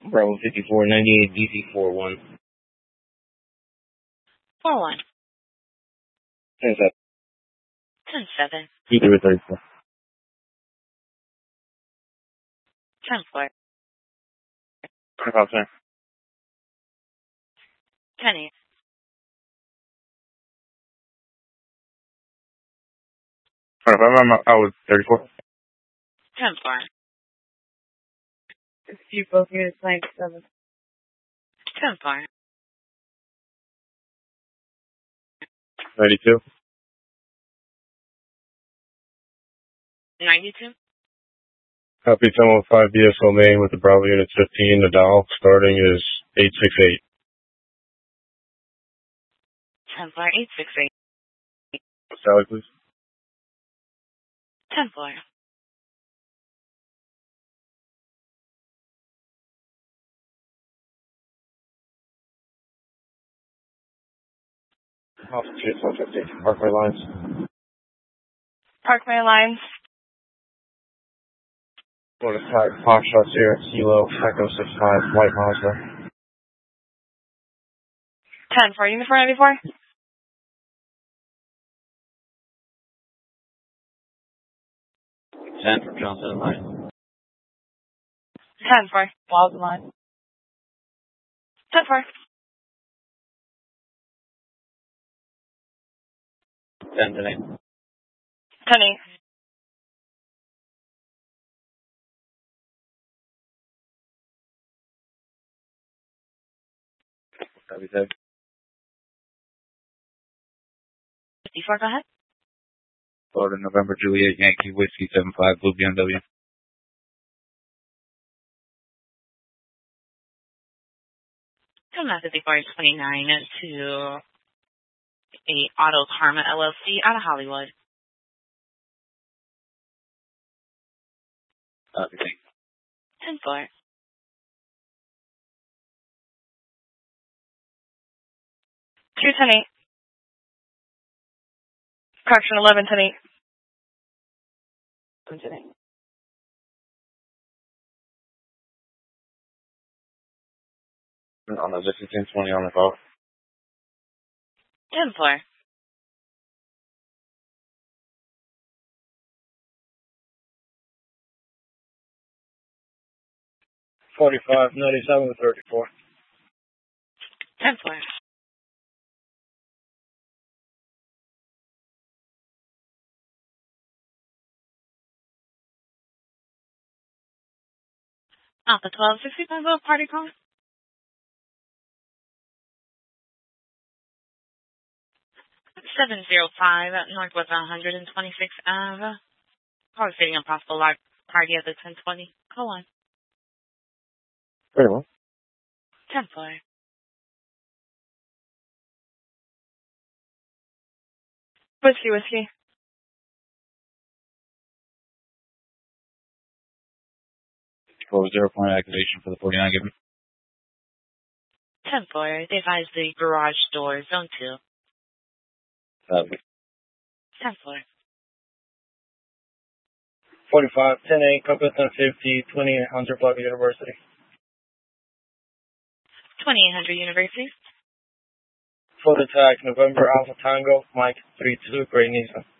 Bravo 5498 DC 41. 41. 10-7. 10-7. You do it 34. 10-4. 25 cents. 10-8. 25, I'm out with 34. 10-4. You both units 97. 10-4. 92. 92. Copy 1015 BSO Main with the Bravo Unit 15. The dial starting is 868. 10-4. 868. Sally, please. 10-4. Officer 150. Parkway lines. Parkway lines. Go to Foxtrot Sierra Kilo Echo 65 White Mazda. 10-4. Unit 494. 10 from Johnson line. 10-4. Walls line. 10-4. 10-8. 10-8. Copy 7. 54, go ahead. Florida November Juliet Yankee Whiskey 75 Blue BMW. Come out 5429 to a Auto Karma LLC out of Hollywood. Copy 10-4. 2-10-8. Correction 11-10-8. 10-8. On the 1520 on the phone. 10-4. 4597 with 34. 10-4. Alpha 1265 will party call. 705 Northwest 126 Ave. Call stating a possible live party at the 1020. Call on. Very well. 10-4. Whiskey. Close 0 point activation for the 49 given. 10-4. They advise the garage door, zone 2. 10-4. 45, 10-8, Compass 1050, 2800 Florida University. 2800 University. Full attack, November Alpha Tango, Mike 32, Great Nissan.